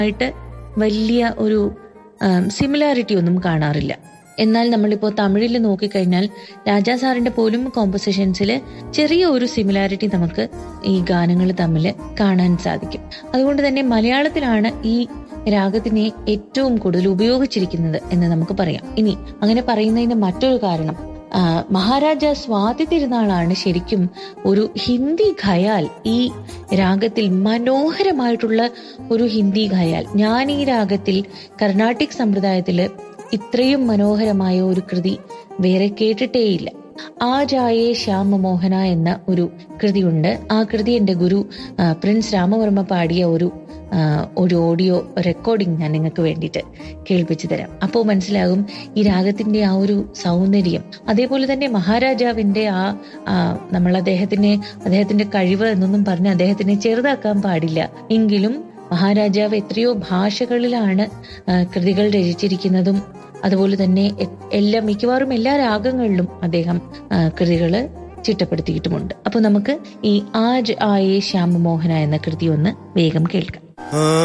ആയിട്ട് വലിയ ഒരു സിമിലാരിറ്റി ഒന്നും കാണാറില്ല. എന്നാൽ നമ്മളിപ്പോൾ തമിഴിൽ നോക്കിക്കഴിഞ്ഞാൽ രാജാ സാറിന്റെ പോലും കോമ്പോസിഷൻസിൽ ചെറിയ ഒരു സിമിലാരിറ്റി നമുക്ക് ഈ ഗാനങ്ങൾ തമ്മിൽ കാണാൻ സാധിക്കും. അതുകൊണ്ട് തന്നെ മലയാളത്തിലാണ് ഈ രാഗത്തിനെ ഏറ്റവും കൂടുതൽ ഉപയോഗിച്ചിരിക്കുന്നത് എന്ന് നമുക്ക് പറയാം. ഇനി അങ്ങനെ പറയുന്നതിന് മറ്റൊരു കാരണം, മഹാരാജ സ്വാതി തിരുനാളാണ് ശരിക്കും ഒരു ഹിന്ദി ഖയാൽ, ഈ രാഗത്തിൽ മനോഹരമായിട്ടുള്ള ഒരു ഹിന്ദി ഖയാൽ. ഞാൻ ഈ രാഗത്തിൽ കർണാട്ടിക് സമ്പ്രദായത്തില് ഇത്രയും മനോഹരമായ ഒരു കൃതി വേറെ കേട്ടിട്ടേയില്ല. ആജായേ ശ്യാമ മോഹന എന്ന ഒരു കൃതിയുണ്ട്. ആ കൃതി എന്റെ ഗുരു പ്രിൻസ് രാമവർമ്മ പാടിയ ഒരു ഓഡിയോ റെക്കോർഡിംഗ് ഞാൻ നിങ്ങൾക്ക് വേണ്ടിയിട്ട് കേൾപ്പിച്ചു തരാം. അപ്പോൾ മനസ്സിലാകും ഈ രാഗത്തിന്റെ ആ ഒരു സൗന്ദര്യം. അതേപോലെ തന്നെ മഹാരാജാവിന്റെ നമ്മൾ അദ്ദേഹത്തിന്റെ കഴിവ് എന്നൊന്നും പറഞ്ഞ് അദ്ദേഹത്തിനെ ചെറുതാക്കാൻ പാടില്ല. എങ്കിലും മഹാരാജാവ് എത്രയോ ഭാഷകളിലാണ് കൃതികൾ രചിച്ചിരിക്കുന്നതും അതുപോലെ തന്നെ മിക്കവാറും എല്ലാ രാഗങ്ങളിലും അദ്ദേഹം കൃതികള് ചിട്ടപ്പെടുത്തിയിട്ടുമുണ്ട്. അപ്പൊ നമുക്ക് ഈ ആജ് ആയേ ശ്യാമ മോഹന എന്ന കൃതി ഒന്ന് വേഗം കേൾക്കാം.